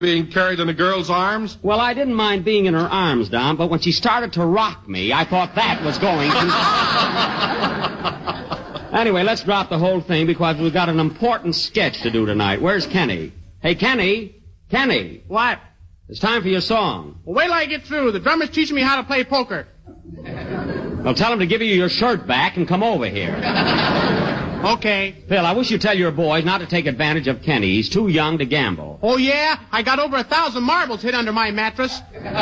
being carried in a girl's arms? Well, I didn't mind being in her arms, Don, but when she started to rock me, I thought that was going to... Anyway, let's drop the whole thing because we've got an important sketch to do tonight. Where's Kenny? Hey, Kenny? Kenny? What? It's time for your song. Well, wait till I get through. The drummer's teaching me how to play poker. Well, tell him to give you your shirt back and come over here. Okay. Phil, I wish you'd tell your boys not to take advantage of Kenny. He's too young to gamble. Oh, yeah? I got over 1,000 marbles hid under my mattress.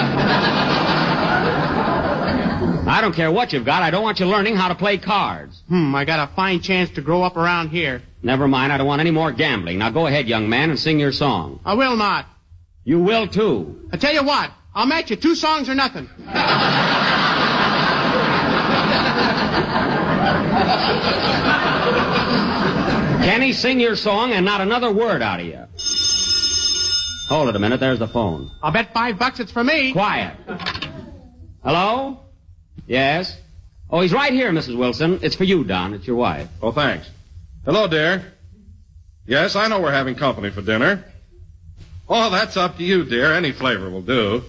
I don't care what you've got. I don't want you learning how to play cards. I got a fine chance to grow up around here. Never mind. I don't want any more gambling. Now go ahead, young man, and sing your song. I will not. You will, too. I tell you what. I'll match you 2 songs or nothing. Kenny, sing your song and not another word out of you. Hold it a minute. There's the phone. I'll bet $5 it's for me. Quiet. Hello? Yes? Oh, he's right here, Mrs. Wilson. It's for you, Don. It's your wife. Oh, thanks. Hello, dear. Yes, I know we're having company for dinner. Oh, that's up to you, dear. Any flavor will do.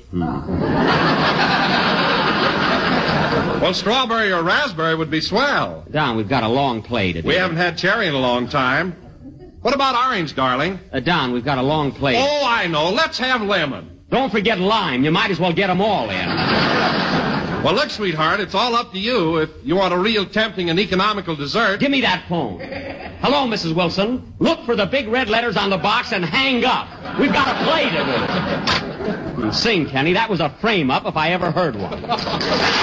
Well, strawberry or raspberry would be swell. Don, we've got a long play today. We haven't had cherry in a long time. What about orange, darling? Don, we've got a long play. Oh, I know. Let's have lemon. Don't forget lime. You might as well get them all in. Well, look, sweetheart, it's all up to you. If you want a real tempting and economical dessert... Give me that phone. Hello, Mrs. Wilson. Look for the big red letters on the box and hang up. We've got a play to do. Sing, Kenny. That was a frame-up if I ever heard one.